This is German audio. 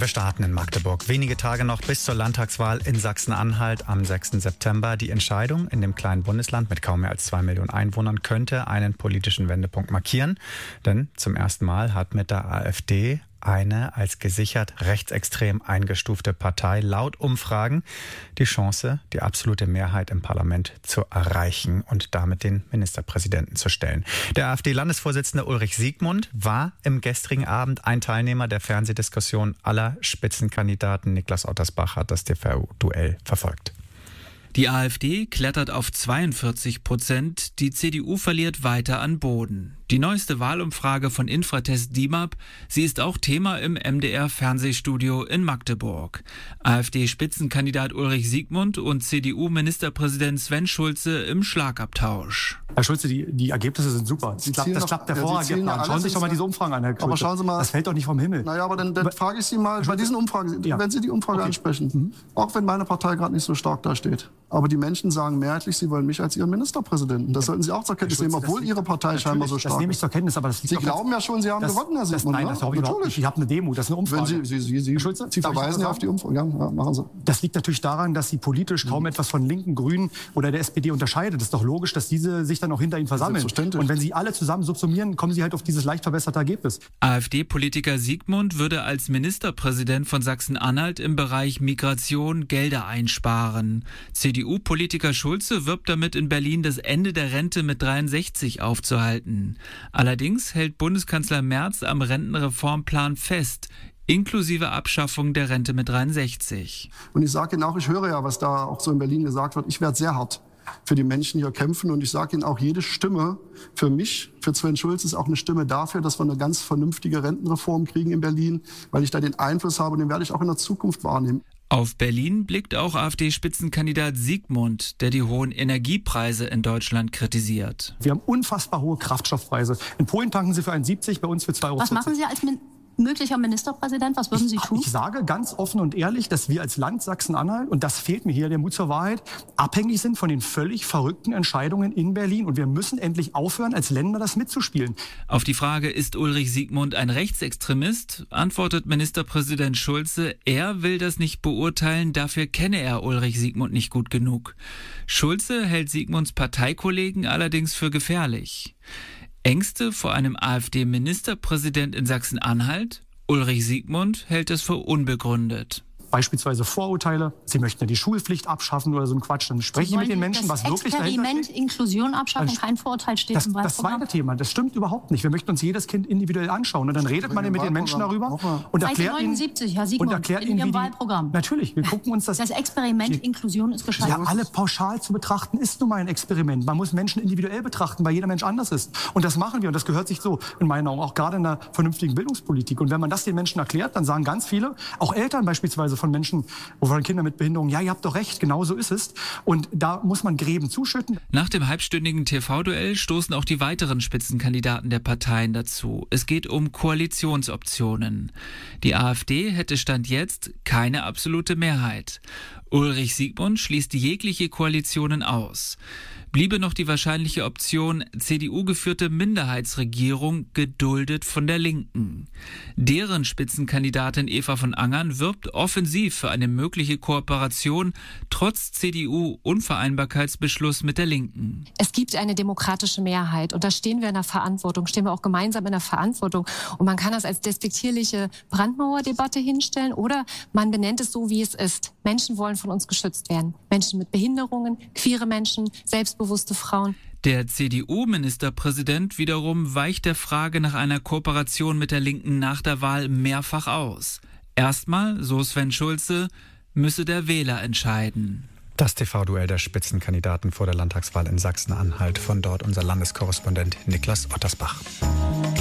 Wir starten in Magdeburg. Wenige Tage noch bis zur Landtagswahl in Sachsen-Anhalt am 6. September. Die Entscheidung in dem kleinen Bundesland mit kaum mehr als 2 Millionen Einwohnern könnte einen politischen Wendepunkt markieren. Denn zum ersten Mal hat mit der AfD eine als gesichert rechtsextrem eingestufte Partei laut Umfragen die Chance, die absolute Mehrheit im Parlament zu erreichen und damit den Ministerpräsidenten zu stellen. Der AfD-Landesvorsitzende Ulrich Siegmund war im gestrigen Abend ein Teilnehmer der Fernsehdiskussion aller Spitzenkandidaten. Niklas Ottersbach hat das TV-Duell verfolgt. Die AfD klettert auf 42%, die CDU verliert weiter an Boden. Die neueste Wahlumfrage von Infratest DIMAP, sie ist auch Thema im MDR-Fernsehstudio in Magdeburg. AfD-Spitzenkandidat Ulrich Siegmund und CDU-Ministerpräsident Sven Schulze im Schlagabtausch. Herr Schulze, die Ergebnisse sind super. Das klappt hervorragend. Schauen Sie sich doch mal diese Umfragen an, Herr Schulze. Aber schauen Sie mal, das fällt doch nicht vom Himmel. Naja, aber dann frage ich Sie mal, bei diesen Umfragen, wenn Sie die Umfrage ansprechen, auch wenn meine Partei gerade nicht so stark dasteht, aber die Menschen sagen mehrheitlich, sie wollen mich als ihren Ministerpräsidenten. Das sollten Sie auch zur Kenntnis nehmen, obwohl Ihre Partei scheinbar so stark ist. Das nehme ich zur Kenntnis, aber das liegt Sie glauben ja schon, Sie haben gewonnen, Herr Siegmund. Nein, das glaube ich überhaupt nicht. Ich habe eine Demo, das ist eine Umfrage. Wenn Sie Schulze, Sie verweisen ja auf die Umfrage. Ja, machen Sie. Das liegt natürlich daran, dass Sie politisch kaum etwas von Linken, Grünen oder der SPD unterscheidet. Es ist doch logisch, dass diese sich dann auch hinter Ihnen versammeln. Und wenn Sie alle zusammen subsumieren, kommen Sie halt auf dieses leicht verbesserte Ergebnis. AfD-Politiker Siegmund würde als Ministerpräsident von Sachsen-Anhalt im Bereich Migration Gelder einsparen. CDU-Politiker Schulze wirbt damit, in Berlin das Ende der Rente mit 63 aufzuhalten. Allerdings hält Bundeskanzler Merz am Rentenreformplan fest, inklusive Abschaffung der Rente mit 63. Und ich sage Ihnen auch, ich höre ja, was da auch so in Berlin gesagt wird, ich werde sehr hart für die Menschen hier kämpfen. Und ich sage Ihnen auch, jede Stimme für mich, für Sven Schulze, ist auch eine Stimme dafür, dass wir eine ganz vernünftige Rentenreform kriegen in Berlin, weil ich da den Einfluss habe und den werde ich auch in der Zukunft wahrnehmen. Auf Berlin blickt auch AfD-Spitzenkandidat Siegmund, der die hohen Energiepreise in Deutschland kritisiert. Wir haben unfassbar hohe Kraftstoffpreise. In Polen tanken Sie für 1,70, bei uns für 2,40 Euro. Was machen Sie als möglicher Ministerpräsident? Was würden Sie tun? Ich sage ganz offen und ehrlich, dass wir als Land Sachsen-Anhalt, und das fehlt mir hier, der Mut zur Wahrheit, abhängig sind von den völlig verrückten Entscheidungen in Berlin. Und wir müssen endlich aufhören, als Länder das mitzuspielen. Auf die Frage, ist Ulrich Siegmund ein Rechtsextremist, antwortet Ministerpräsident Schulze, er will das nicht beurteilen, dafür kenne er Ulrich Siegmund nicht gut genug. Schulze hält Siegmunds Parteikollegen allerdings für gefährlich. Ängste vor einem AfD-Ministerpräsident in Sachsen-Anhalt? Ulrich Siegmund hält es für unbegründet. Beispielsweise Vorurteile, Sie möchten ja die Schulpflicht abschaffen oder so ein Quatsch. Dann spreche ich mit den Menschen, was wirklich dahinter steht. Experiment, Inklusion abschaffen, kein Vorurteil steht im Wahlprogramm. Das zweite Thema, das stimmt überhaupt nicht. Wir möchten uns jedes Kind individuell anschauen. Und dann redet man mit den Menschen darüber und erklärt ihnen, Herr Siegmund, in Ihrem Wahlprogramm. Natürlich, wir gucken uns das... Das Experiment Inklusion ist gescheitert. Ja, alle pauschal zu betrachten ist nun mal ein Experiment. Man muss Menschen individuell betrachten, weil jeder Mensch anders ist. Und das machen wir. Und das gehört sich so, in meinen Augen, auch gerade in einer vernünftigen Bildungspolitik. Und wenn man das den Menschen erklärt, dann sagen ganz viele, auch Eltern beispielsweise von Menschen, von Kindern mit Behinderung, ja, ihr habt doch recht, genau so ist es. Und da muss man Gräben zuschütten. Nach dem halbstündigen TV-Duell stoßen auch die weiteren Spitzenkandidaten der Parteien dazu. Es geht um Koalitionsoptionen. Die AfD hätte Stand jetzt keine absolute Mehrheit. Ulrich Siegmund schließt jegliche Koalitionen aus. Bliebe noch die wahrscheinliche Option CDU-geführte Minderheitsregierung, geduldet von der Linken. Deren Spitzenkandidatin Eva von Angern wirbt offensiv für eine mögliche Kooperation trotz CDU-Unvereinbarkeitsbeschluss mit der Linken. Es gibt eine demokratische Mehrheit und da stehen wir in der Verantwortung, stehen wir auch gemeinsam in der Verantwortung. Und man kann das als despektierliche Brandmauerdebatte hinstellen oder man benennt es so, wie es ist. Menschen wollen von uns geschützt werden. Menschen mit Behinderungen, queere Menschen, selbstbewusste Frauen. Der CDU-Ministerpräsident wiederum weicht der Frage nach einer Kooperation mit der Linken nach der Wahl mehrfach aus. Erstmal, so Sven Schulze, müsse der Wähler entscheiden. Das TV-Duell der Spitzenkandidaten vor der Landtagswahl in Sachsen-Anhalt. Von dort unser Landeskorrespondent Niklas Ottersbach.